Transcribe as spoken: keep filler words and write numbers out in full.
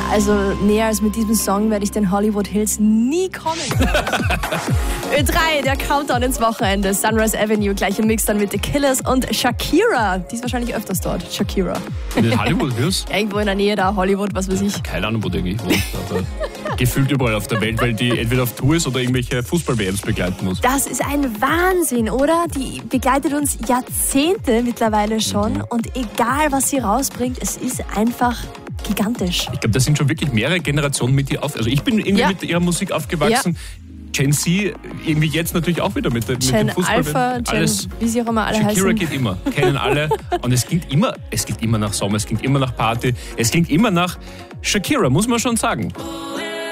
Also näher als mit diesem Song werde ich den Hollywood Hills nie kommen. Ö drei, der Countdown ins Wochenende. Sunrise Avenue, gleich im Mix dann mit The Killers und Shakira. Die ist wahrscheinlich öfters dort, Shakira. In den Hollywood Hills? Irgendwo in der Nähe da, Hollywood, was weiß ich. Keine Ahnung, wo der eigentlich wohnt. Aber gefühlt überall auf der Welt, weil die entweder auf Tour ist oder irgendwelche Fußball-W Ms begleiten muss. Das ist ein Wahnsinn, oder? Die begleitet uns Jahrzehnte mittlerweile schon. Mhm. Und egal, was sie rausbringt, es ist einfach gigantisch. Ich glaube, da sind schon wirklich mehrere Generationen mit ihr auf. Also ich bin irgendwie ja. mit ihrer Musik aufgewachsen. Ja. Gen Z irgendwie jetzt natürlich auch wieder mit, mit Gen dem Fußball. Alpha, Gen, alles, wie sie auch immer alle Shakira heißen. geht immer, kennen alle. Und es klingt immer, es klingt immer nach Sommer, es klingt immer nach Party, es klingt immer nach Shakira, muss man schon sagen.